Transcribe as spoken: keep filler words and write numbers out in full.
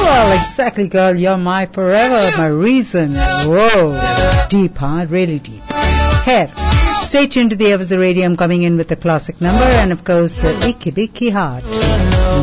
Well, exactly, girl. You're my forever, my reason. Whoa. Deep, huh? Really deep. Here. Stay tuned to the Avaz Radio. I'm coming in with a classic number and, of course, uh, Icky Bicky Heart.